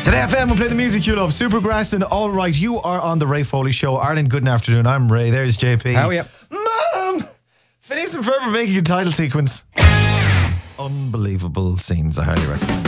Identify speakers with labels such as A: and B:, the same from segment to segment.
A: Today FM, we play the music you love. Supergrass and All Right. You are on the Ray Foley Show. Ireland, good afternoon. I'm Ray. There's JP.
B: How are you?
A: Mom! Phineas and Ferb making a title sequence. Unbelievable scenes, I highly recommend.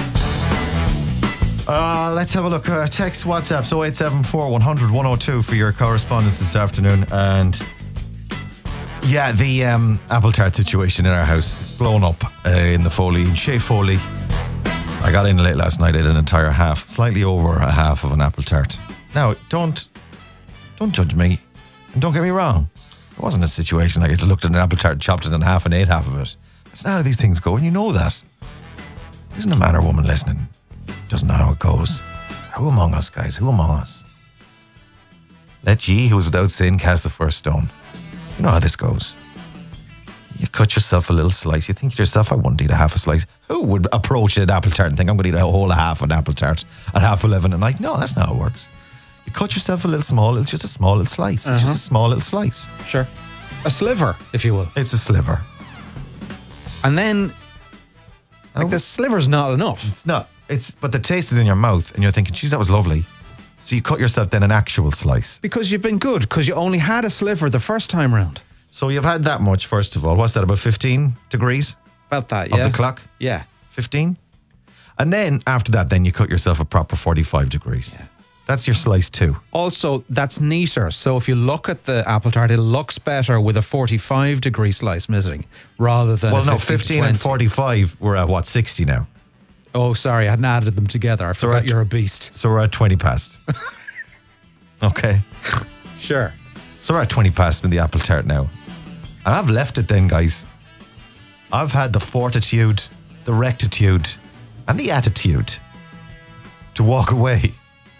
A: Let's have a look. Text, WhatsApp, 0874 100 102 for your correspondence this afternoon. And yeah, the apple tart situation in our house, it's blown up in the Foley, in Shea Foley. I got in late last night, I ate an entire half, slightly over a half of an apple tart. Now, don't judge me, and don't get me wrong. It wasn't a situation like I just looked at an apple tart, chopped it in half and ate half of it. That's not how these things go, and you know that. Isn't a man or woman listening? Doesn't know how it goes. Who among us, guys? Who among us? Let ye who is without sin cast the first stone. You know how this goes. You cut yourself a little slice. You think to yourself, I wouldn't eat a half a slice. Who would approach an apple tart and think I'm going to eat a whole half of an apple tart at 11:30 at night? No, that's not how it works. You cut yourself a little small. It's just a small little slice. It's just a small little slice.
B: Sure. A sliver, if you will.
A: It's a sliver.
B: And then, like, the sliver's not enough.
A: No, but the taste is in your mouth and you're thinking, geez, that was lovely. So you cut yourself then an actual slice.
B: Because you've been good, because you only had a sliver the first time round.
A: So you've had that much, first of all. What's that, about 15 degrees?
B: About that, yeah.
A: Of the clock?
B: Yeah.
A: 15? And then, after that, then you cut yourself a proper 45 degrees. Yeah. That's your slice too.
B: Also, that's neater. So if you look at the apple tart, it looks better with a 45 degree slice missing rather than
A: Well, no, 15 and 45, we're at, what, 60 now?
B: Oh, sorry, I hadn't added them together. I forgot you're a beast.
A: So we're at 20 past. Okay.
B: Sure.
A: So we're at 20 past in the apple tart now. And I've left it then, guys. I've had the fortitude, the rectitude, and the attitude to walk away.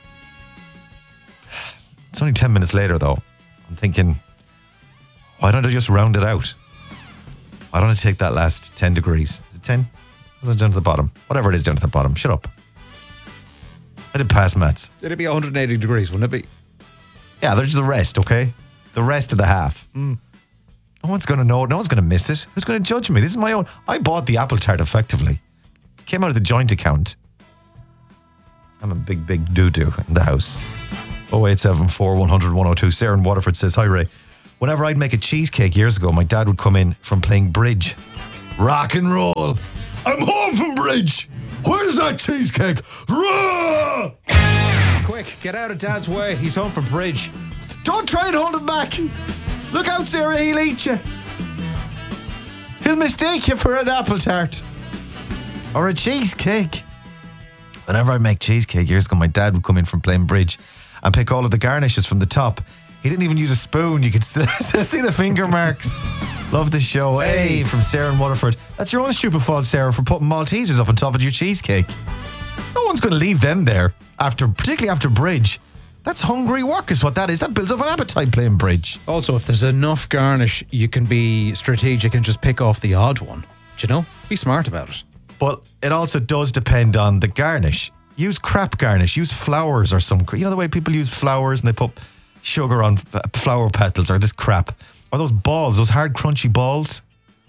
A: It's only 10 minutes later, though. I'm thinking, why don't I just round it out? Why don't I take that last 10 degrees? Is it 10? Is it down to the bottom? Whatever it is down to the bottom. Shut up. I did pass maths.
B: It'd be 180 degrees, wouldn't it be?
A: Yeah, there's the rest, okay? The rest of the half. No one's going to know. No one's going to miss it. Who's going to judge me? This is my own. I bought the apple tart effectively. Came out of the joint account. I'm a big doo-doo in the house. 0874 100 102. Sarah in Waterford says, hi Ray. Whenever I'd make a cheesecake years ago, my dad would come in from playing bridge. Rock and roll. I'm home from bridge. Where's that cheesecake? Rah!
B: Quick, get out of Dad's way. He's home from bridge.
A: Don't try and hold him back. Look out, Sarah, he'll eat you. He'll mistake you for an apple tart. Or a cheesecake. Whenever I make cheesecake years ago, my dad would come in from playing bridge and pick all of the garnishes from the top. He didn't even use a spoon. You could still see the finger marks. Love the show. Hey, from Sarah in Waterford. That's your own stupid fault, Sarah, for putting Maltesers up on top of your cheesecake. No one's going to leave them there, particularly after bridge. That's hungry work is what that is. That builds up an appetite playing bridge.
B: Also, if there's enough garnish, you can be strategic and just pick off the odd one. Do you know? Be smart about it.
A: But it also does depend on the garnish. Use crap garnish. Use flowers or some... You know the way people use flowers and they put sugar on flower petals or this crap? Or those balls, those hard crunchy balls?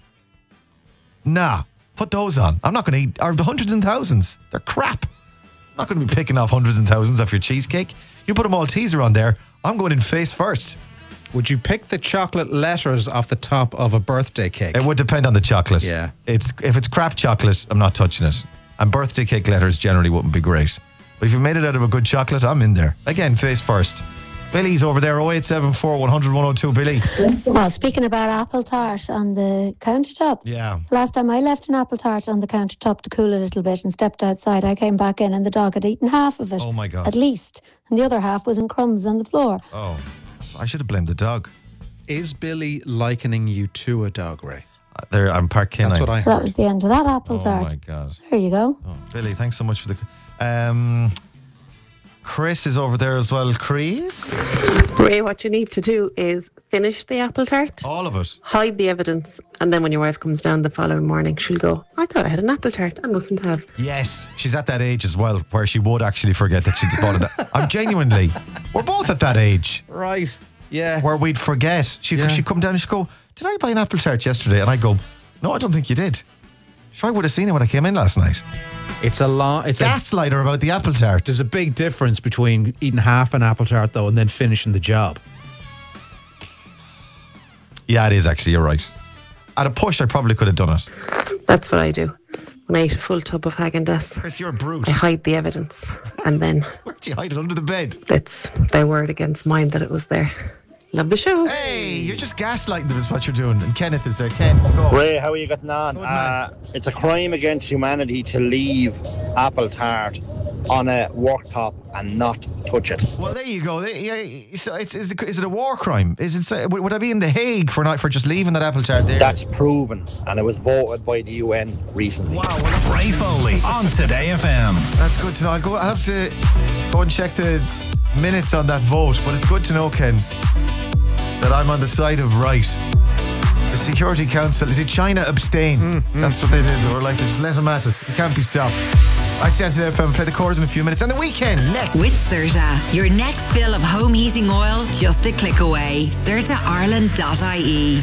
A: Nah. Put those on. I'm not going to eat... Or the hundreds and thousands. They're crap. I'm not going to be picking off hundreds and thousands off your cheesecake. You put a Malteser on there, I'm going in face first.
B: Would you pick the chocolate letters off the top of a birthday cake?
A: It would depend on the chocolate.
B: Yeah.
A: If it's crap chocolate, I'm not touching it. And birthday cake letters generally wouldn't be great. But if you made it out of a good chocolate, I'm in there. Again, face first. Billy's over there, 0874 100 102. Billy.
C: Well, speaking about apple tart on the countertop.
A: Yeah.
C: Last time I left an apple tart on the countertop to cool a little bit and stepped outside, I came back in and the dog had eaten half of it.
A: Oh my God.
C: At least. And the other half was in crumbs on the floor.
A: Oh, I should have blamed the dog.
B: Is Billy likening you to a dog, Ray?
A: I'm Park Canine.
B: That's what I heard.
C: So that was the end of that apple tart.
A: Oh my God.
C: There you go.
A: Oh, Billy, thanks so much for the... Chris is over there as well. Chris?
D: Ray, what you need to do is finish the apple tart,
A: All of it.
D: hide the evidence, and then when your wife comes down the following morning, she'll go, I thought I had an apple tart. I mustn't have.
A: Yes, she's at that age as well where she would actually forget that she bought it. I'm genuinely... We're both at that age.
B: Right. Yeah.
A: Where we'd forget. She'd come down and she'd go, did I buy an apple tart yesterday? And I'd go, no, I don't think you did. Sure, I would have seen it when I came in last night.
B: It's a
A: gaslighter about the apple tart.
B: There's a big difference between eating half an apple tart though and then finishing the job.
A: Yeah, it is actually. You're right. At a push, I probably could have done it.
D: That's what I do. When I eat a full tub of Häagen-Dazs,
A: Chris, you're a brute.
D: I hide the evidence, and then
A: Where'd you hide it? Under the bed?
D: it's their word against mine that it was there. Love the show.
A: Hey, you're just gaslighting them is what you're doing. And Kenneth is there. Ken, go.
E: Ray, how are you getting on?
A: Good, man.
E: It's a crime against humanity to leave apple tart on a worktop and not touch it.
A: Well, there you go. So is it a war crime? Would I be in The Hague for just leaving that apple tart there?
E: That's proven, and it was voted by the UN recently.
A: Wow. Well,
F: Ray Foley on Today FM.
A: that's good to know. I'll have to go and check the minutes on that vote, but it's good to know, Ken, that I'm on the side of right. The Security Council, did China abstain? That's what they did. They were like, just let them at it. It can't be stopped. I stand to FM, play the chorus in a few minutes. And the weekend next.
G: With Certa, your next fill of home heating oil just a click away. CertaIreland.ie.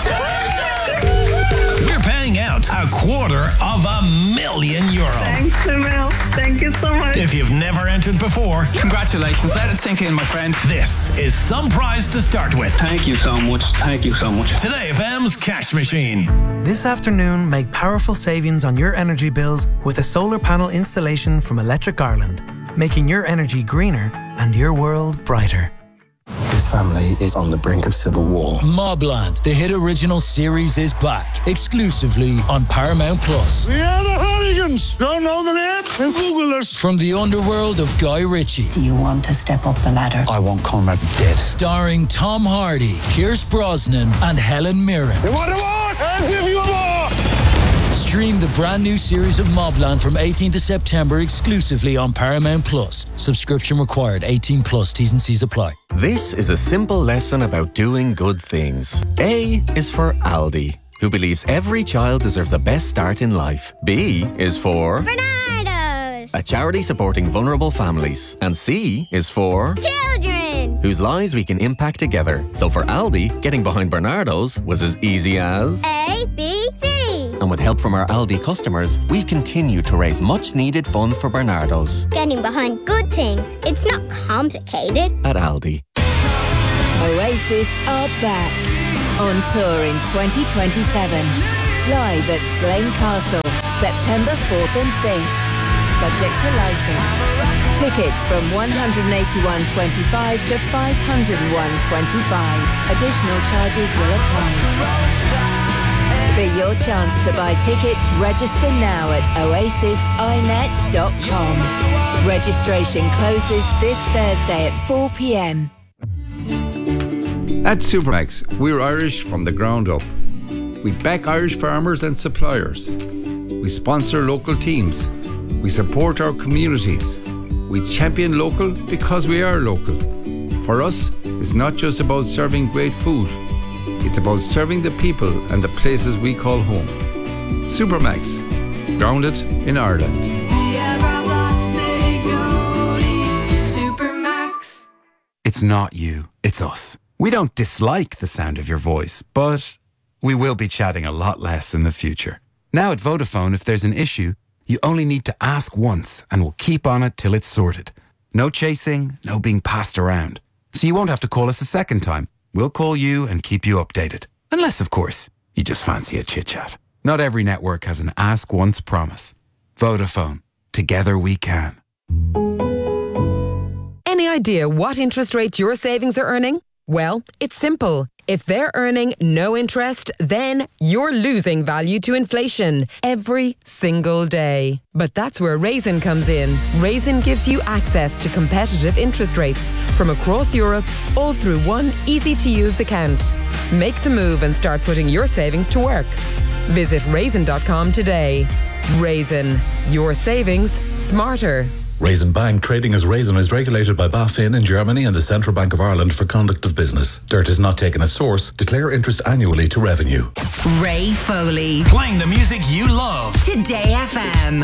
F: We're paying out €250,000.
H: Thanks, Emil. Thank you so much.
F: If you've never entered before,
I: Congratulations. Let it sink in, my friend.
F: this is some prize to start with.
I: Thank you so much. Thank you so much.
F: Today FM's cash machine.
J: This afternoon, make powerful savings on your energy bills with a solar panel installation from Electric Ireland, making your energy greener and your world brighter.
K: This family is on the brink of civil war.
L: Mobland, the hit original series, is back exclusively on Paramount Plus.
K: We are the Hardigans. Don't know the name? Then Google us.
L: From the underworld of Guy Ritchie.
M: Do you want to step up the ladder?
K: I want Conrad dead.
L: Starring Tom Hardy, Pierce Brosnan, and Helen Mirren.
K: You want a war? I'll give you a war.
L: Stream the brand new series of Mobland from 18th of September exclusively on Paramount Plus. Subscription required. 18 plus. T's and C's apply.
N: This is a simple lesson about doing good things. A is for Aldi, who believes every child deserves the best start in life. B is for
O: Bernardo's,
N: a charity supporting vulnerable families. And C is for
O: children,
N: whose lives we can impact together. So for Aldi, getting behind Bernardo's was as easy as
O: A, B, C.
N: And with help from our Aldi customers, we've continued to raise much needed funds for Bernardo's.
O: Getting behind good things. It's not complicated.
N: At Aldi.
G: Oasis are back on tour in 2027. Live at Slane Castle, September 4th and 5th. Subject to license. Tickets from $181.25 to $501.25. Additional charges will apply. For your chance to buy tickets, register now at oasisinet.com. Registration closes this Thursday at 4 p.m.
P: At Supermax, we're Irish from the ground up. We back Irish farmers and suppliers. We sponsor local teams. We support our communities. We champion local because we are local. For us, it's not just about serving great food. It's about serving the people and the places we call home. Supermax, grounded in Ireland.
Q: Supermax. It's not you, it's us. We don't dislike the sound of your voice, but we will be chatting a lot less in the future. Now at Vodafone, if there's an issue, you only need to ask once and we'll keep on it till it's sorted. No chasing, no being passed around. So you won't have to call us a second time. We'll call you and keep you updated. Unless, of course, you just fancy a chit-chat. Not every network has an ask once promise. Vodafone. Together we can.
R: Any idea what interest rate your savings are earning? Well, it's simple. If they're earning no interest, then you're losing value to inflation every single day. But that's where Raisin comes in. Raisin gives you access to competitive interest rates from across Europe, all through one easy-to-use account. Make the move and start putting your savings to work. Visit raisin.com today. Raisin, your savings smarter.
S: Raisin Bank, trading as Raisin, is regulated by BaFin in Germany and the Central Bank of Ireland for conduct of business. Dirt is not taken at source. Declare interest annually to revenue.
G: Ray Foley.
F: Playing the music you love.
G: Today FM.